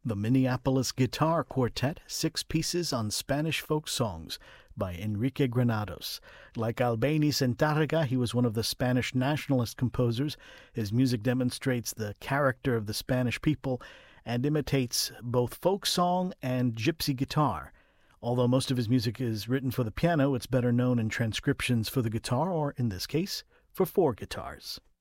The Minneapolis Guitar Quartet, 6 pieces on Spanish folk songs by Enrique Granados. Like Albéniz and Tárrega, he was one of the Spanish nationalist composers. His music demonstrates the character of the Spanish people and imitates both folk song and gypsy guitar. Although most of his music is written for the piano, it's better known in transcriptions for the guitar, or in this case, for 4 guitars.